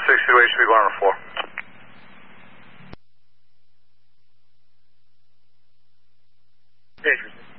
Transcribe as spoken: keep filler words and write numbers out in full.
six two eight should be going on four. Hey,